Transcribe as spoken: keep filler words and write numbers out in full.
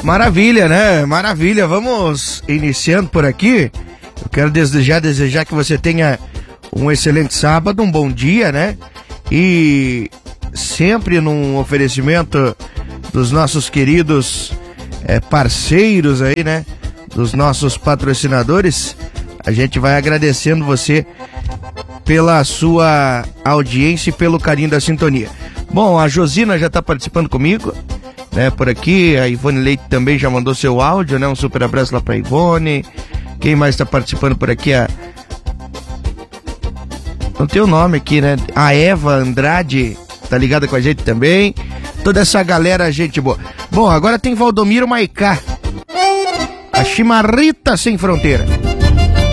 Maravilha, né? Maravilha. Vamos iniciando por aqui. Eu quero desejar, desejar que você tenha um excelente sábado, um bom dia, né? E sempre num oferecimento dos nossos queridos é, parceiros aí, né? Dos nossos patrocinadores. A gente vai agradecendo você pela sua audiência e pelo carinho da sintonia. Bom, a Josina já está participando comigo, né? Por aqui, a Ivone Leite também já mandou seu áudio, né? Um super abraço lá pra Ivone. Quem mais está participando por aqui? A... Não tem o nome aqui, né? A Eva Andrade tá ligada com a gente também. Toda essa galera, gente boa. Bom, agora tem Valdomiro Maicá. A Chimarrita Sem Fronteira.